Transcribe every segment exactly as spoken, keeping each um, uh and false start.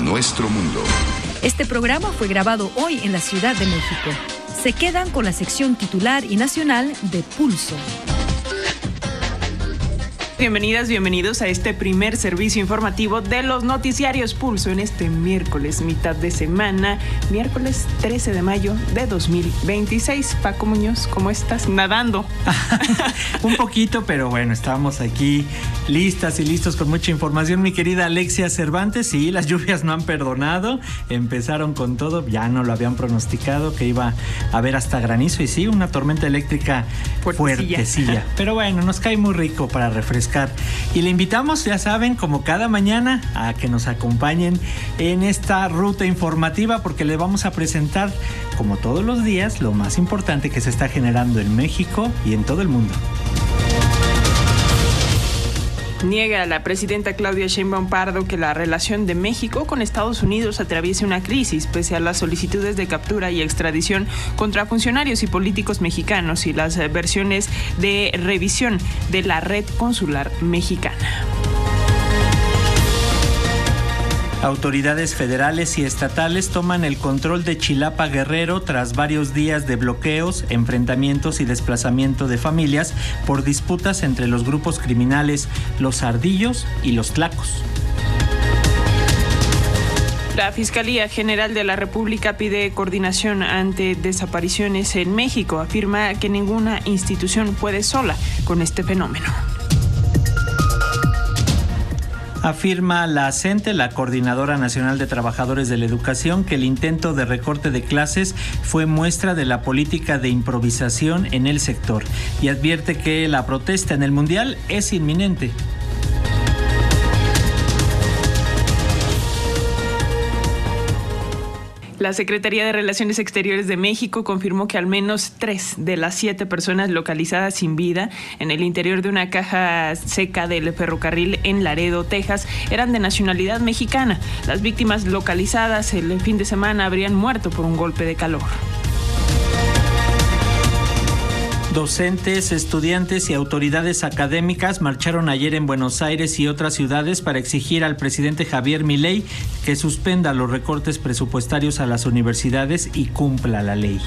nuestro mundo. Este programa fue grabado hoy en la Ciudad de México. Se quedan con la sección titular y nacional de Pulso. Bienvenidas, bienvenidos a este primer servicio informativo de los noticiarios Pulso en este miércoles, mitad de semana, miércoles trece de mayo de dos mil veintiséis. Paco Muñoz, ¿cómo estás? Nadando. Un poquito, pero bueno, estamos aquí listas y listos con mucha información. Mi querida Alexia Cervantes, sí, las lluvias no han perdonado, empezaron con todo, ya no lo habían pronosticado, que iba a haber hasta granizo y sí, una tormenta eléctrica fuertecilla. fuertecilla. Pero bueno, nos cae muy rico para refrescar. Y le invitamos, ya saben, como cada mañana, a que nos acompañen en esta ruta informativa, porque le vamos a presentar, como todos los días, lo más importante que se está generando en México y en todo el mundo. Niega la presidenta Claudia Sheinbaum Pardo que la relación de México con Estados Unidos atraviese una crisis, pese a las solicitudes de captura y extradición contra funcionarios y políticos mexicanos y las versiones de revisión de la red consular mexicana. Autoridades federales y estatales toman el control de Chilapa Guerrero tras varios días de bloqueos, enfrentamientos y desplazamiento de familias por disputas entre los grupos criminales Los Ardillos y Los Tlacos. La Fiscalía General de la República pide coordinación ante desapariciones en México. Afirma que ninguna institución puede sola con este fenómeno. Afirma la CENTE, la Coordinadora Nacional de Trabajadores de la Educación, que el intento de recorte de clases fue muestra de la política de improvisación en el sector y advierte que la protesta en el Mundial es inminente. La Secretaría de Relaciones Exteriores de México confirmó que al menos tres de las siete personas localizadas sin vida en el interior de una caja seca del ferrocarril en Laredo, Texas, eran de nacionalidad mexicana. Las víctimas localizadas el fin de semana habrían muerto por un golpe de calor. Docentes, estudiantes y autoridades académicas marcharon ayer en Buenos Aires y otras ciudades para exigir al presidente Javier Milei que suspenda los recortes presupuestarios a las universidades y cumpla la ley.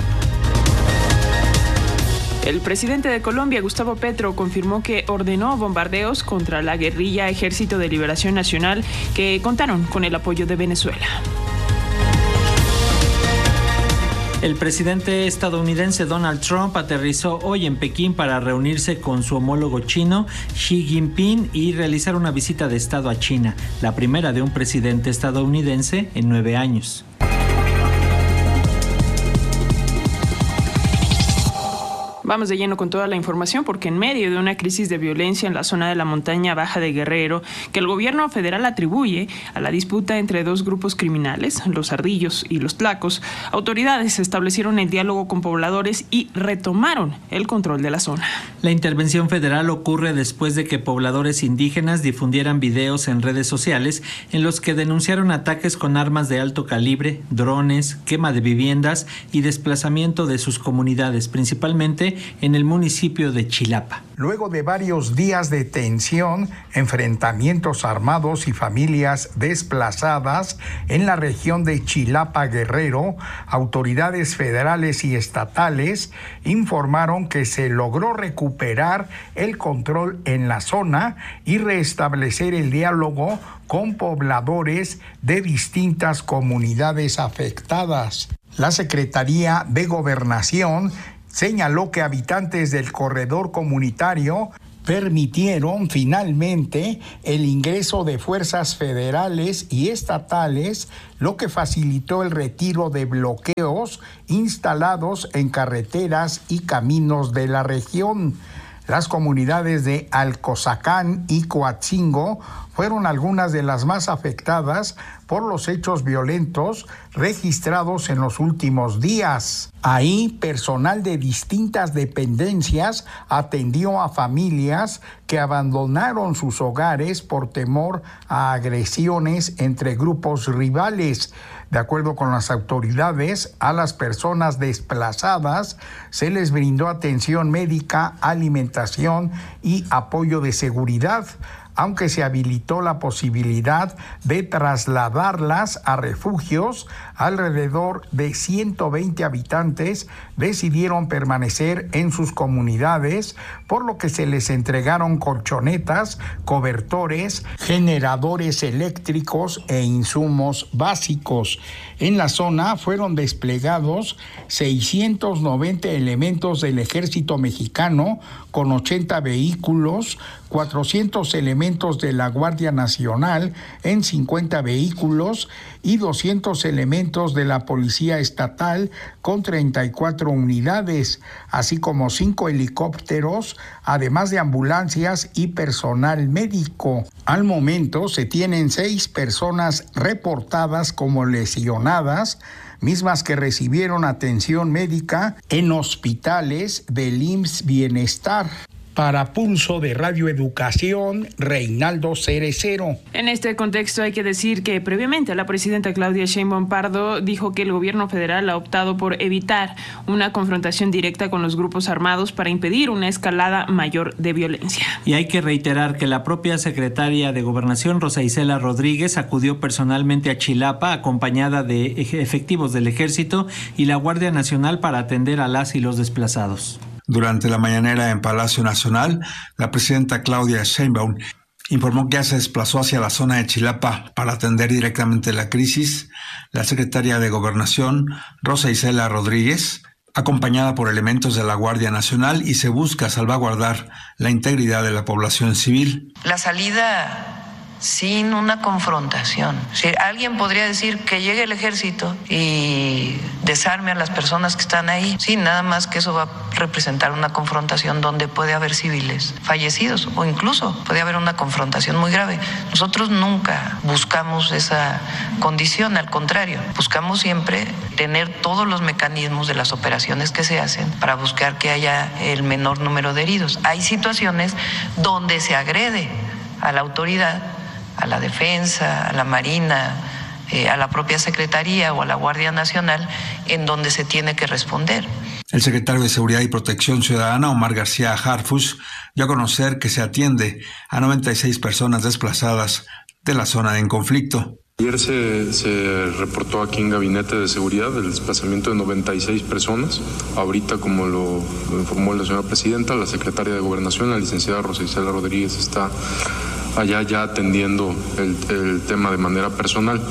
El presidente de Colombia, Gustavo Petro, confirmó que ordenó bombardeos contra la guerrilla Ejército de Liberación Nacional que contaron con el apoyo de Venezuela. El presidente estadounidense Donald Trump aterrizó hoy en Pekín para reunirse con su homólogo chino Xi Jinping y realizar una visita de Estado a China, la primera de un presidente estadounidense en nueve años. Vamos de lleno con toda la información porque en medio de una crisis de violencia en la zona de la montaña baja de Guerrero, que el gobierno federal atribuye a la disputa entre dos grupos criminales, los Ardillos y los Tlacos, autoridades establecieron el diálogo con pobladores y retomaron el control de la zona. La intervención federal ocurre después de que pobladores indígenas difundieran videos en redes sociales en los que denunciaron ataques con armas de alto calibre, drones, quema de viviendas y desplazamiento de sus comunidades, principalmente en el municipio de Chilapa. Luego de varios días de tensión, enfrentamientos armados y familias desplazadas en la región de Chilapa Guerrero, autoridades federales y estatales informaron que se logró recuperar el control en la zona y restablecer el diálogo con pobladores de distintas comunidades afectadas. La Secretaría de Gobernación señaló que habitantes del corredor comunitario permitieron finalmente el ingreso de fuerzas federales y estatales, lo que facilitó el retiro de bloqueos instalados en carreteras y caminos de la región. Las comunidades de Alcozacán y Coatzingo fueron algunas de las más afectadas por los hechos violentos registrados en los últimos días. Ahí, personal de distintas dependencias atendió a familias que abandonaron sus hogares por temor a agresiones entre grupos rivales. De acuerdo con las autoridades, a las personas desplazadas se les brindó atención médica, alimentación y apoyo de seguridad. aunque se habilitó la posibilidad de trasladarlas a refugios. Alrededor de ciento veinte habitantes decidieron permanecer en sus comunidades, por lo que se les entregaron colchonetas, cobertores, generadores eléctricos e insumos básicos. En la zona fueron desplegados seiscientos noventa elementos del Ejército Mexicano con ochenta vehículos, cuatrocientos elementos de la Guardia Nacional en cincuenta vehículos y doscientos elementos de la Policía Estatal con treinta y cuatro unidades, así como cinco helicópteros, además de ambulancias y personal médico. Al momento se tienen seis personas reportadas como lesionadas, mismas que recibieron atención médica en hospitales del I M S S Bienestar. Para Pulso de Radio Educación, Reinaldo Cerecero. En este contexto hay que decir que previamente la presidenta Claudia Sheinbaum Pardo dijo que el gobierno federal ha optado por evitar una confrontación directa con los grupos armados para impedir una escalada mayor de violencia. Y hay que reiterar que la propia secretaria de Gobernación, Rosa Isela Rodríguez, acudió personalmente a Chilapa acompañada de efectivos del Ejército y la Guardia Nacional para atender a las y los desplazados. Durante la mañanera en Palacio Nacional, la presidenta Claudia Sheinbaum informó que ya se desplazó hacia la zona de Chilapa para atender directamente la crisis. La secretaria de Gobernación, Rosa Isela Rodríguez, acompañada por elementos de la Guardia Nacional, y se busca salvaguardar la integridad de la población civil. La salida sin una confrontación. Si alguien podría decir que llegue el ejército y desarme a las personas que están ahí. Sí, nada más que eso va a representar una confrontación donde puede haber civiles fallecidos o incluso puede haber una confrontación muy grave. Nosotros nunca buscamos esa condición, al contrario, buscamos siempre tener todos los mecanismos de las operaciones que se hacen para buscar que haya el menor número de heridos. Hay situaciones donde se agrede a la autoridad, a la defensa, a la Marina, eh, a la propia Secretaría o a la Guardia Nacional, en donde se tiene que responder. El secretario de Seguridad y Protección Ciudadana, Omar García Harfuch, dio a conocer que se atiende a noventa y seis personas desplazadas de la zona en conflicto. Ayer se, se reportó aquí en Gabinete de Seguridad el desplazamiento de noventa y seis personas. Ahorita, como lo, lo informó la señora presidenta, la secretaria de Gobernación, la licenciada Rosa Isela Rodríguez, está allá ya atendiendo el, el tema de manera personal.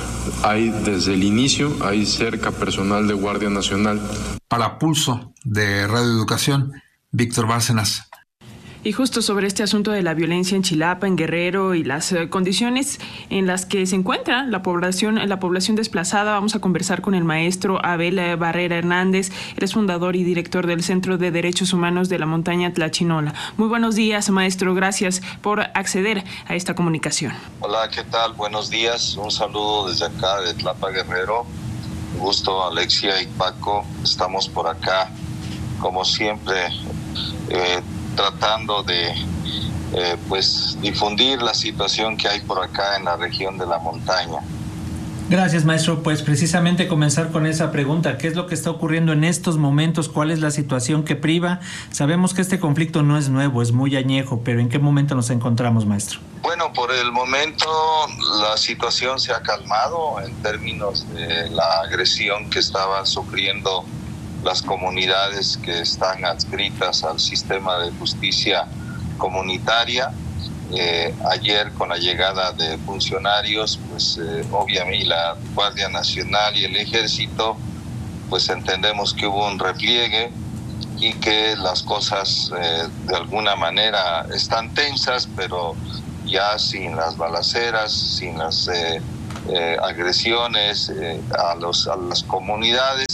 Hay desde el inicio, hay cerca personal de Guardia Nacional. Para Pulso de Radio Educación, Víctor Bárcenas. Y justo sobre este asunto de la violencia en Chilapa, en Guerrero y las eh, condiciones en las que se encuentra la población, la población desplazada, vamos a conversar con el maestro Abel Barrera Hernández. Él es fundador y director del Centro de Derechos Humanos de la Montaña Tlachinola. Muy buenos días, maestro. Gracias por acceder a esta comunicación. Hola, ¿qué tal? Buenos días. Un saludo desde acá de Tlapa, Guerrero. Un gusto, Alexia y Paco. Estamos por acá, como siempre, eh, tratando de eh, pues difundir la situación que hay por acá en la región de la montaña. Gracias, maestro. Pues precisamente comenzar con esa pregunta. ¿Qué es lo que está ocurriendo en estos momentos? ¿Cuál es la situación que priva? Sabemos que este conflicto no es nuevo, es muy añejo, pero ¿en qué momento nos encontramos, maestro? Bueno, por el momento la situación se ha calmado en términos de la agresión que estaban sufriendo las comunidades que están adscritas al sistema de justicia comunitaria. Eh, ayer, con la llegada de funcionarios, pues eh, obviamente la Guardia Nacional y el Ejército, pues entendemos que hubo un repliegue y que las cosas eh, de alguna manera están tensas, pero ya sin las balaceras, sin las eh, eh, agresiones eh, a, los, a las comunidades.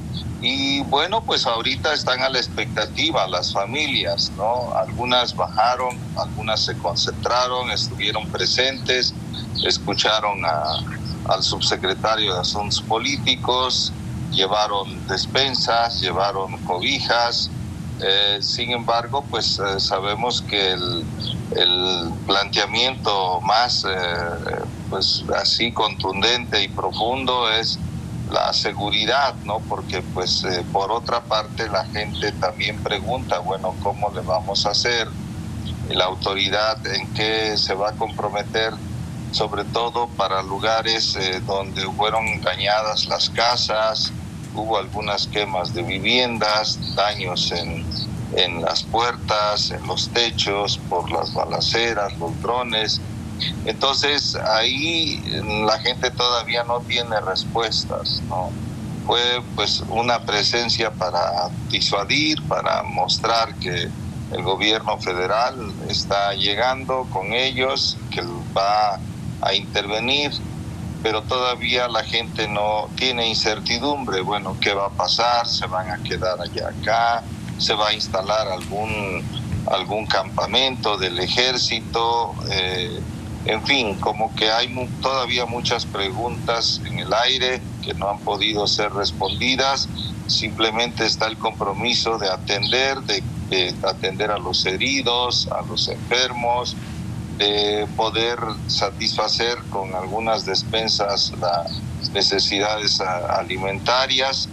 Y bueno, pues ahorita están a la expectativa las familias, ¿no? Algunas bajaron, algunas se concentraron, estuvieron presentes, escucharon a, al subsecretario de Asuntos Políticos, llevaron despensas, llevaron cobijas. Eh, sin embargo, pues eh, sabemos que el, el planteamiento más eh, pues así contundente y profundo es la seguridad, ¿no? Porque pues eh, por otra parte la gente también pregunta, bueno, ¿cómo le vamos a hacer la autoridad en qué se va a comprometer, sobre todo para lugares eh, donde fueron dañadas las casas, hubo algunas quemas de viviendas, daños en, en las puertas, en los techos, por las balaceras, los drones. Entonces ahí la gente todavía no tiene respuestas, ¿no? Fue pues una presencia para disuadir, para mostrar que el gobierno federal está llegando con ellos, que va a intervenir, pero todavía la gente no tiene incertidumbre. Bueno, ¿qué va a pasar? ¿Se van a quedar allá acá? ¿Se va a instalar algún, algún campamento del ejército? Eh, en fin, como que hay mu- todavía muchas preguntas en el aire que no han podido ser respondidas. Simplemente está el compromiso de atender, de, de atender a los heridos, a los enfermos, de poder satisfacer con algunas despensas las necesidades alimentarias,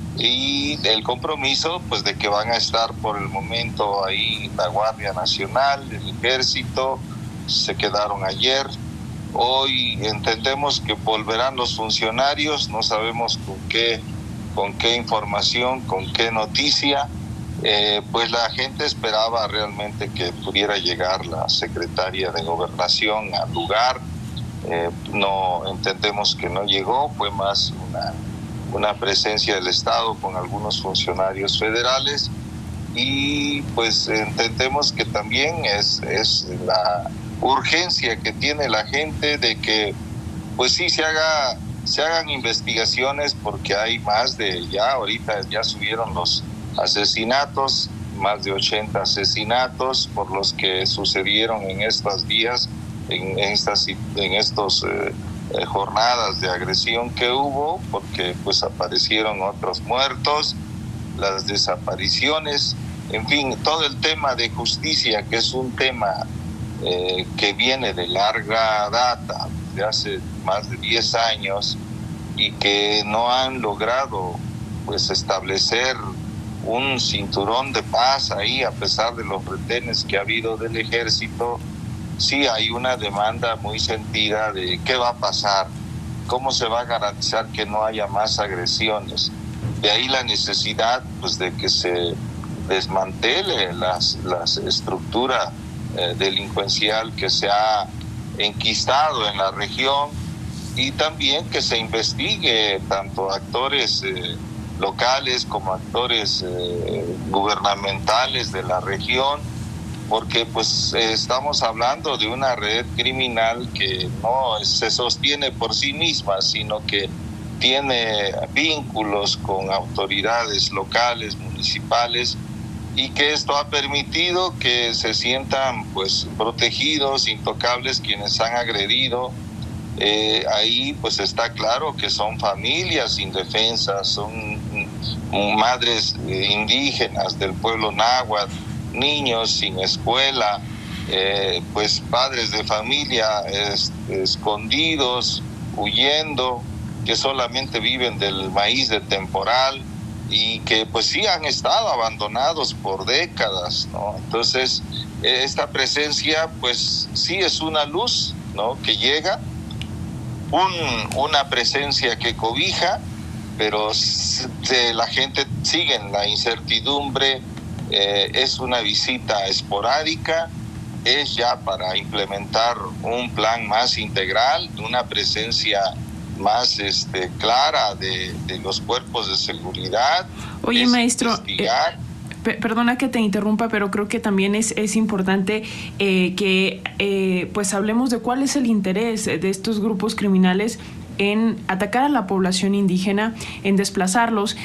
y el compromiso pues de que van a estar por el momento ahí la Guardia Nacional, el Ejército. Se quedaron ayer. Hoy entendemos que volverán los funcionarios, no sabemos con qué, con qué información, con qué noticia. Eh, pues la gente esperaba realmente que pudiera llegar la secretaria de Gobernación al lugar. Eh, no entendemos que no llegó, fue más una, una presencia del Estado con algunos funcionarios federales, y pues entendemos que también es, es la urgencia que tiene la gente de que pues sí se haga, se hagan investigaciones, porque hay más de, ya ahorita ya subieron los asesinatos, más de ochenta asesinatos por los que sucedieron en estos días, en estas en estos eh, eh, jornadas de agresión que hubo, porque pues aparecieron otros muertos, las desapariciones, en fin, todo el tema de justicia, que es un tema eh, que viene de larga data, de hace más de diez años, y que no han logrado pues establecer un cinturón de paz ahí, a pesar de los retenes que ha habido del ejército. Sí hay una demanda muy sentida de qué va a pasar, cómo se va a garantizar que no haya más agresiones. De ahí la necesidad pues de que se desmantele las, las estructura eh, delincuencial que se ha enquistado en la región, y también que se investigue tanto actores eh, locales como actores eh, gubernamentales de la región, porque pues eh, estamos hablando de una red criminal que no se sostiene por sí misma, sino que tiene vínculos con autoridades locales, municipales, y que esto ha permitido que se sientan pues protegidos, intocables quienes han agredido. Eh, ahí pues está claro que son familias indefensas, son madres eh, indígenas del pueblo náhuatl, niños sin escuela, eh, pues padres de familia es, escondidos, huyendo, que solamente viven del maíz de temporal, y que pues sí han estado abandonados por décadas, ¿no? Entonces eh, esta presencia pues sí es una luz, ¿no?, que llega, Un, una presencia que cobija, pero se, la gente sigue en la incertidumbre. Eh, es una visita esporádica, es ya para implementar un plan más integral, una presencia más este, clara de, de los cuerpos de seguridad. Oye, maestro, investigar. Eh, perdona que te interrumpa, pero creo que también es, es importante eh, que eh, pues hablemos de cuál es el interés de estos grupos criminales en atacar a la población indígena, en desplazarlos.